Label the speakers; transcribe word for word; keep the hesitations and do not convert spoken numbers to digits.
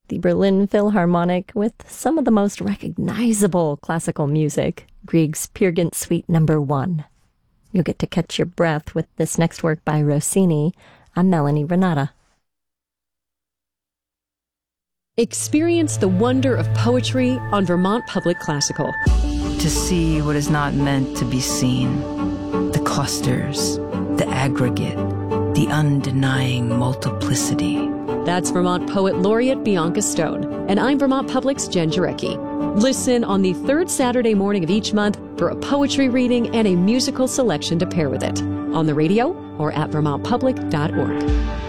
Speaker 1: the Berlin Philharmonic with some of the most recognizable classical music, Grieg's Peer Gynt Suite Number One. You'll get to catch your breath with this next work by Rossini. I'm Melanie Renata.
Speaker 2: Experience the wonder of poetry on Vermont Public Classical.
Speaker 3: To see what is not meant to be seen, the clusters, the aggregate, the undenying multiplicity.
Speaker 2: That's Vermont Poet Laureate Bianca Stone, and I'm Vermont Public's Jen Jarecki. Listen on the third Saturday morning of each month for a poetry reading and a musical selection to pair with it, on the radio or at vermont public dot org.